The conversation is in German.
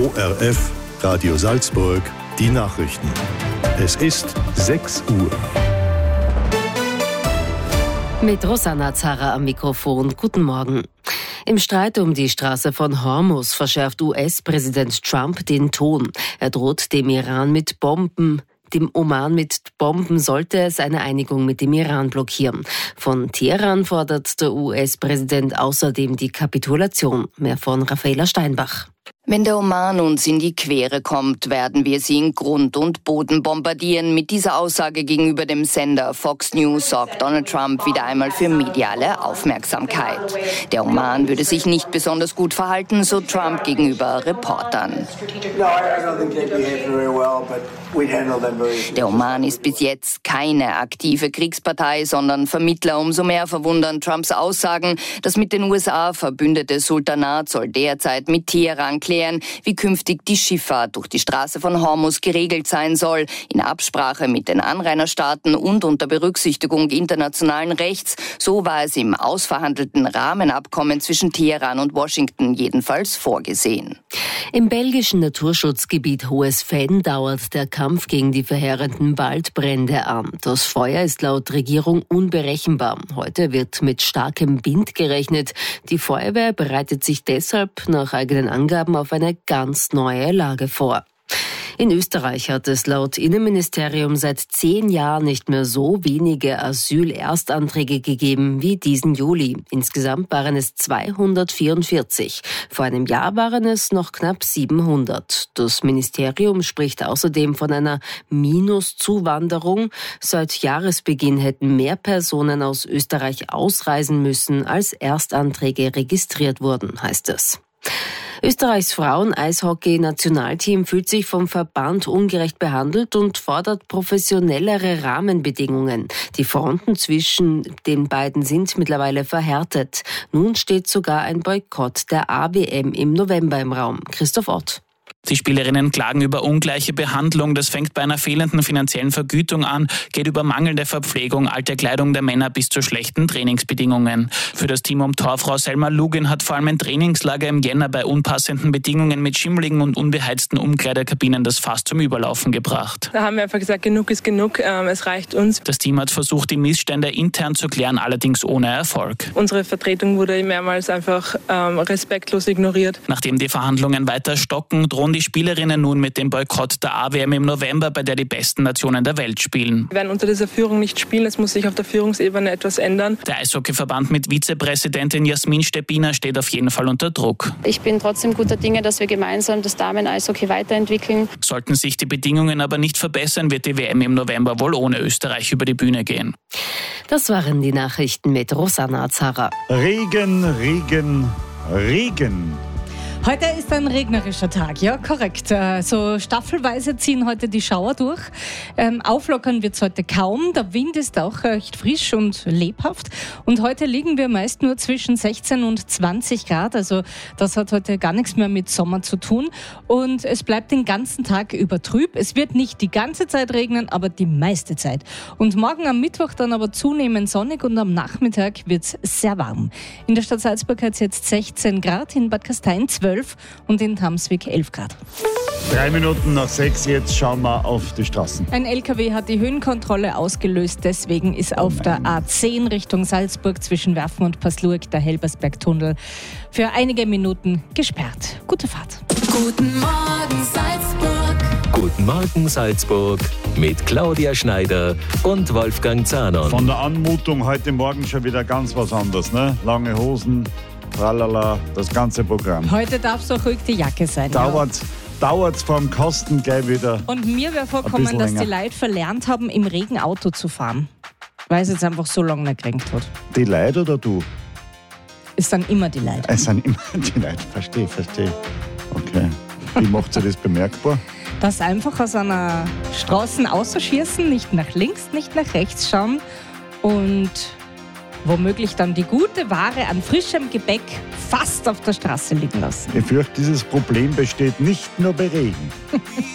ORF Radio Salzburg, die Nachrichten. Es ist 6 Uhr. Mit Rosanna Zara am Mikrofon. Guten Morgen. Im Streit um die Straße von Hormuz verschärft US-Präsident Trump den Ton. Er droht dem Oman mit Bomben, sollte es eine Einigung mit dem Iran blockieren. Von Teheran fordert der US-Präsident außerdem die Kapitulation. Mehr von Raffaela Steinbach. Wenn der Oman uns in die Quere kommt, werden wir sie in Grund und Boden bombardieren. Mit dieser Aussage gegenüber dem Sender Fox News sorgt Donald Trump wieder einmal für mediale Aufmerksamkeit. Der Oman würde sich nicht besonders gut verhalten, so Trump gegenüber Reportern. Der Oman ist bis jetzt keine aktive Kriegspartei, sondern Vermittler. Umso mehr verwundern Trumps Aussagen. Das mit den USA verbündete Sultanat soll derzeit mit Teheran klären, wie künftig die Schifffahrt durch die Straße von Hormuz geregelt sein soll, in Absprache mit den Anrainerstaaten und unter Berücksichtigung internationalen Rechts. So war es im ausverhandelten Rahmenabkommen zwischen Teheran und Washington jedenfalls vorgesehen. Im belgischen Naturschutzgebiet Hohes Venn dauert der Kampf gegen die verheerenden Waldbrände an. Das Feuer ist laut Regierung unberechenbar. Heute wird mit starkem Wind gerechnet. Die Feuerwehr bereitet sich deshalb nach eigenen Angaben auf eine ganz neue Lage vor. In Österreich hat es laut Innenministerium seit 10 Jahren nicht mehr so wenige Asylerstanträge gegeben wie diesen Juli. Insgesamt waren es 244. Vor einem Jahr waren es noch knapp 700. Das Ministerium spricht außerdem von einer Minuszuwanderung. Seit Jahresbeginn hätten mehr Personen aus Österreich ausreisen müssen, als Erstanträge registriert wurden, heißt es. Österreichs Frauen-Eishockey-Nationalteam fühlt sich vom Verband ungerecht behandelt und fordert professionellere Rahmenbedingungen. Die Fronten zwischen den beiden sind mittlerweile verhärtet. Nun steht sogar ein Boykott der AWM im November im Raum. Christoph Ott. Die Spielerinnen klagen über ungleiche Behandlung. Das fängt bei einer fehlenden finanziellen Vergütung an, geht über mangelnde Verpflegung, alte Kleidung der Männer bis zu schlechten Trainingsbedingungen. Für das Team um Torfrau Selma Lugin hat vor allem ein Trainingslager im Jänner bei unpassenden Bedingungen mit schimmligen und unbeheizten Umkleidekabinen das Fass zum Überlaufen gebracht. Da haben wir einfach gesagt, genug ist genug, es reicht uns. Das Team hat versucht, die Missstände intern zu klären, allerdings ohne Erfolg. Unsere Vertretung wurde mehrmals einfach respektlos ignoriert. Nachdem die Verhandlungen weiter stocken, drohen die Spielerinnen nun mit dem Boykott der AWM im November, bei der die besten Nationen der Welt spielen. Wir werden unter dieser Führung nicht spielen, es muss sich auf der Führungsebene etwas ändern. Der Eishockeyverband mit Vizepräsidentin Jasmin Steppiner steht auf jeden Fall unter Druck. Ich bin trotzdem guter Dinge, dass wir gemeinsam das Damen-Eishockey weiterentwickeln. Sollten sich die Bedingungen aber nicht verbessern, wird die WM im November wohl ohne Österreich über die Bühne gehen. Das waren die Nachrichten mit Rosanna Zara. Regen, Regen, Regen. Heute ist ein regnerischer Tag, ja, korrekt. So staffelweise ziehen heute die Schauer durch. Auflockern wird es heute kaum. Der Wind ist auch recht frisch und lebhaft. Und heute liegen wir meist nur zwischen 16 und 20 Grad. Also das hat heute gar nichts mehr mit Sommer zu tun. Und es bleibt den ganzen Tag über trüb. Es wird nicht die ganze Zeit regnen, aber die meiste Zeit. Und morgen am Mittwoch dann aber zunehmend sonnig und am Nachmittag wird es sehr warm. In der Stadt Salzburg hat es jetzt 16 Grad, in Bad Gastein 12 und in Tamswig 11 Grad. 3 Minuten nach 6, jetzt schauen wir auf die Straßen. Ein LKW hat die Höhenkontrolle ausgelöst, deswegen ist auf der A10 Richtung Salzburg zwischen Werfen und Passlurg der Helbersbergtunnel für einige Minuten gesperrt. Gute Fahrt. Guten Morgen Salzburg. Guten Morgen Salzburg mit Claudia Schneider und Wolfgang Zahner. Von der Anmutung heute Morgen schon wieder ganz was anderes, ne? Lange Hosen, tralala, das ganze Programm. Heute darf es auch ruhig die Jacke sein. Dauert's vor dem Kasten gleich wieder. Und mir wäre vorkommen, dass die Leute verlernt haben, im Regen Auto zu fahren. Weil es jetzt einfach so lange nicht geregnet hat. Die Leute oder du? Es sind immer die Leute. Es sind immer die Leute, verstehe. Okay. Wie macht sie das bemerkbar? Dass einfach aus einer Straße ausschießen, nicht nach links, nicht nach rechts schauen und womöglich dann die gute Ware an frischem Gebäck fast auf der Straße liegen lassen. Ich fürchte, dieses Problem besteht nicht nur bei Regen.